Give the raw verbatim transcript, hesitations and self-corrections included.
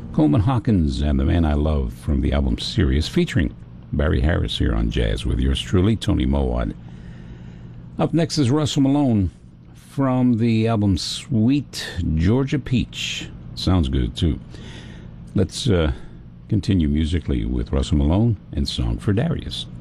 Coleman Hawkins and The Man I Love from the album Sirius, featuring Barry Harris here on Jazz with yours truly, Tony Mowat. Up next is Russell Malone from the album Sweet Georgia Peach. Sounds good, too. Let's uh, continue musically with Russell Malone and Song for Darius.